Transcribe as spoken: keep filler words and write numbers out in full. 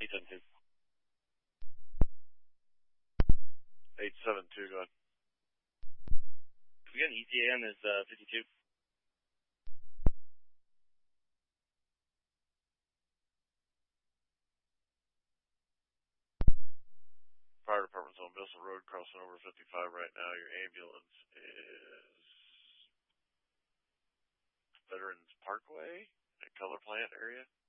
eight seven two. eight seven two, go ahead. We got an E T A on this uh, fifty-two. Fire department's on Bissell Road, crossing over fifty-five right now. Your ambulance is Veterans Parkway, at Color Plant area.